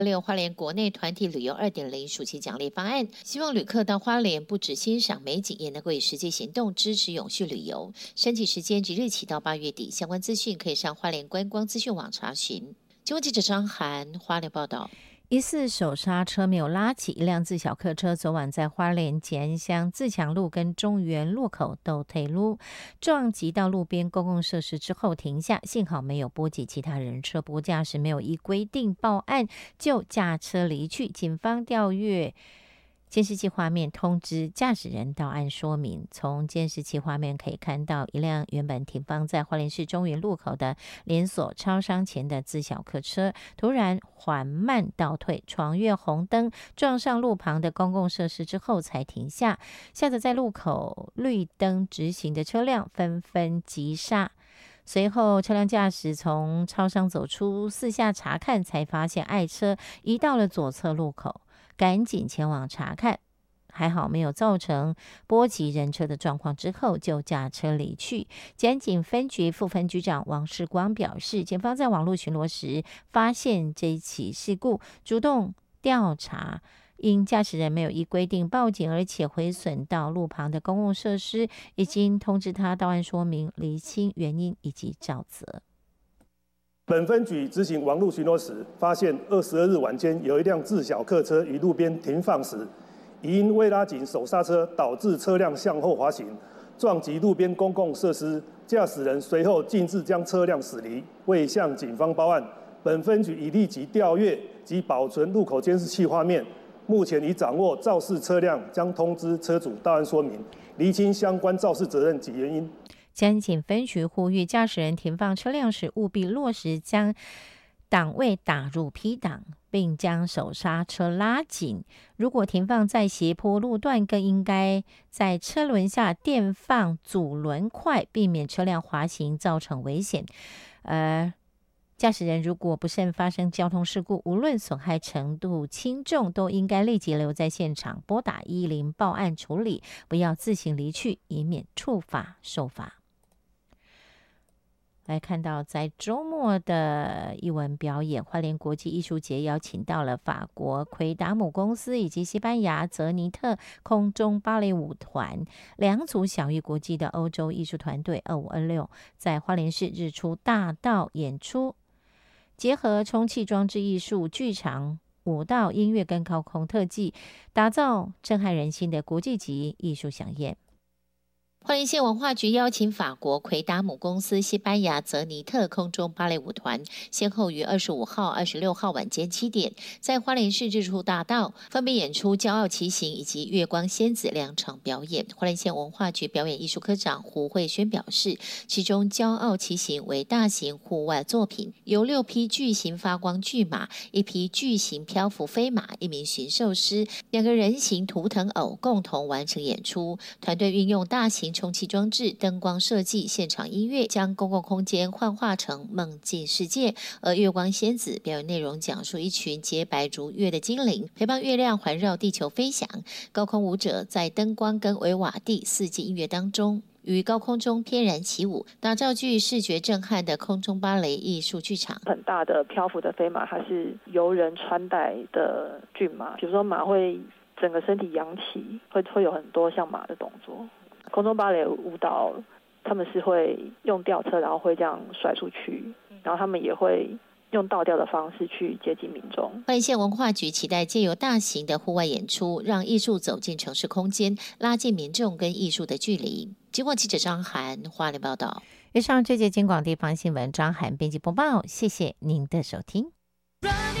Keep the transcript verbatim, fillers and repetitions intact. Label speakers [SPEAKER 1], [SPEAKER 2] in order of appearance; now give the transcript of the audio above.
[SPEAKER 1] 六花莲国内团体旅游 二点零 暑期奖励方案，希望旅客到花莲不只欣赏美景，也能够以实际行动支持永续旅游。申请时间即日起到八月底，相关资讯可以上花莲观光资讯网查询。经过记者张涵花莲报道。
[SPEAKER 2] 疑似手刹车没有拉起，一辆自小客车昨晚在花莲吉安乡自强路跟中原路口斗退路撞击到路边公共设施之后停下，幸好没有波及其他人车，不过驾驶没有依规定报案就驾车离去。警方调阅监视器画面通知驾驶人到案说明。从监视器画面可以看到，一辆原本停放在花莲市中原路口的连锁超商前的自小客车突然缓慢倒退，闯越红灯，撞上路旁的公共设施之后才停下。吓得在路口绿灯直行的车辆纷纷急刹。随后车辆驾驶从超商走出，四下查看，才发现爱车移到了左侧路口，赶紧前往查看，还好没有造成波及人车的状况，之后就驾车离去。吉安警分局副分局长王世光表示，警方在网络巡逻时发现这一起事故，主动调查，因驾驶人没有依规定报警，而且毁损到路旁的公共设施，已经通知他到案说明，厘清原因以及肇责。
[SPEAKER 3] 本分局执行网路巡逻时，发现二十二日晚间有一辆自小客车于路边停放时，疑因未拉紧手刹车，导致车辆向后滑行，撞击路边公共设施。驾驶人随后径自将车辆驶离，未向警方报案。本分局已立即调阅及保存路口监视器画面，目前已掌握肇事车辆，将通知车主到案说明，厘清相关肇事责任及原因。
[SPEAKER 2] 吉安警分局呼吁驾驶人停放车辆时，务必落实将档位打入 P 档，并将手刹车拉紧。如果停放在斜坡路段，更应该在车轮下垫放阻轮块，避免车辆滑行造成危险。呃驾驶人如果不慎发生交通事故，无论损害程度轻重，都应该立即留在现场，拨打一一零报案处理，不要自行离去，以免触法受罚。来看到在周末的艺文表演，花莲国际艺术节邀请到了法国奎达姆公司以及西班牙泽尼特空中芭蕾舞团两组享誉国际的欧洲艺术团队二五二六在花莲市日出大道演出，结合充气装置艺术、剧场、舞蹈、音乐跟高空特技，打造震撼人心的国际级艺术飨宴。
[SPEAKER 1] 花莲县文化局邀请法国奎达姆公司、西班牙泽尼特空中芭蕾舞团，先后于二十五号、二十六号晚间七点，在花莲市日出大道分别演出《骄傲骑行》以及《月光仙子》两场表演。花莲县文化局表演艺术科长胡慧轩表示，其中《骄傲骑行》为大型户外作品，由六匹巨型发光巨马、一匹巨型漂浮飞马、一名驯兽师、两个人形图腾偶共同完成演出。团队运用大型充气装置、灯光设计、现场音乐，将公共空间幻化成梦境世界。而月光仙子表演内容讲述一群洁白如月的精灵，陪伴月亮环绕地球飞翔。高空舞者在灯光跟维瓦蒂四季音乐当中，于高空中翩然起舞，打造具视觉震撼的空中芭蕾艺术剧场。
[SPEAKER 4] 很大的漂浮的飞马，它是由人穿戴的骏马，比如说马会整个身体扬起，会会有很多像马的动作。空中芭蕾舞蹈他们是会用吊车，然后会这样甩出去，然后他们也会用倒吊的方式去接近民众。
[SPEAKER 1] 花莲县文化局期待借由大型的户外演出，让艺术走进城市空间，拉近民众跟艺术的距离。经过记者张涵花莲报道。
[SPEAKER 2] 以上这节金广地方新闻，张涵编辑播报，谢谢您的收听。